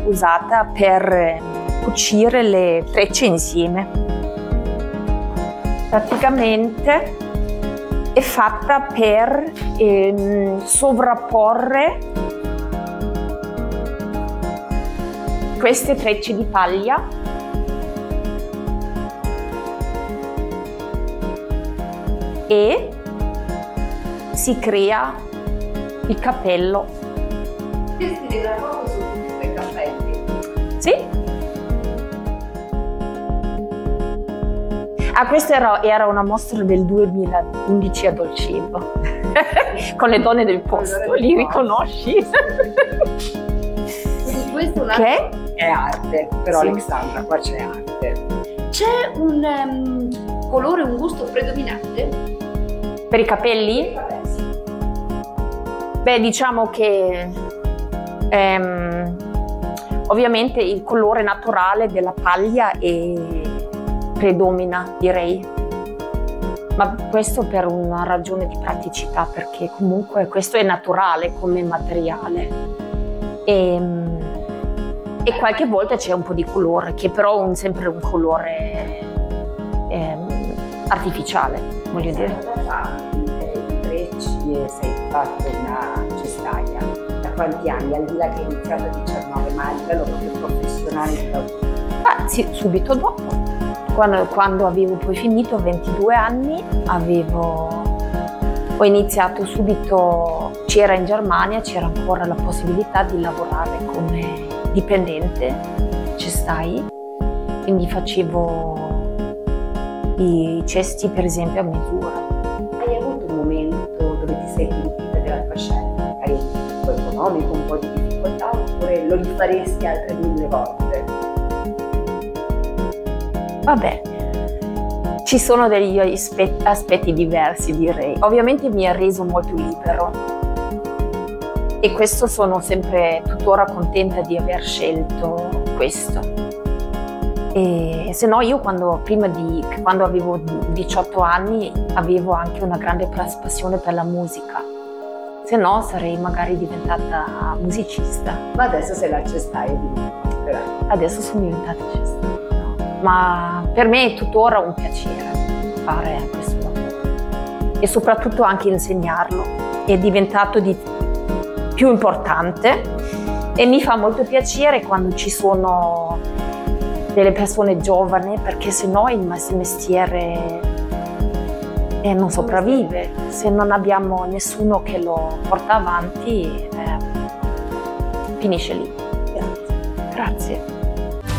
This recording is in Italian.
usata per cucire le trecce insieme. Praticamente è fatta per sovrapporre queste trecce di paglia e si crea il cappello. Questi della foto su tutti quei cappelli? Sì. Questa era una mostra del 2011 a Dolcevro con le donne del posto, li riconosci? Quindi questo è un Che? È arte, però Sì. Alexandra, qua c'è arte. C'è un colore, un gusto predominante? Per i capelli? Sì. Beh, diciamo che ovviamente il colore naturale della paglia predomina, direi. Ma questo per una ragione di praticità, perché comunque questo è naturale come materiale. E qualche volta c'è un po' di colore, che però è sempre un colore artificiale, voglio dire. I trecci e sei fatto una cestaia. Da quanti anni? Al di là che hai iniziato a 19, ma a livello proprio professionale? Sì, subito dopo. Quando avevo poi finito, 22 anni, ho iniziato subito, c'era in Germania, c'era ancora la possibilità di lavorare come dipendente, cestai, quindi facevo i cesti per esempio a misura. Hai avuto un momento dove ti sei pentita della tua scelta? Magari un po' economico, un po' di difficoltà, oppure lo rifaresti altre 1000 volte? Vabbè, ci sono degli aspetti diversi, direi. Ovviamente mi ha reso molto libero e questo sono sempre tuttora contenta di aver scelto questo. E se no io quando avevo 18 anni avevo anche una grande passione per la musica, se no sarei magari diventata musicista. Ma adesso sei la cestaia di Adesso sono diventata cestai. Ma per me è tuttora un piacere fare questo lavoro e soprattutto anche insegnarlo. È diventato più importante e mi fa molto piacere quando ci sono delle persone giovani, perché sennò il mestiere non sopravvive. Se non abbiamo nessuno che lo porta avanti, finisce lì. Grazie. Grazie.